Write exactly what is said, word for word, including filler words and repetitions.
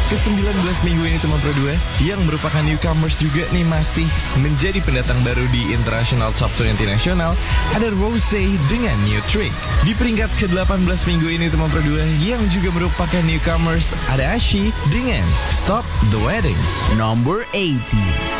ke sembilan belas minggu ini teman Pro dua, yang merupakan newcomers juga nih masih menjadi pendatang baru di International Top dua puluh Nasional, ada Rosé dengan New Trick. Di peringkat ke delapan belas minggu ini teman Pro dua, yang juga merupakan newcomers, ada Ashi dengan Stop the Wedding. Number eighty.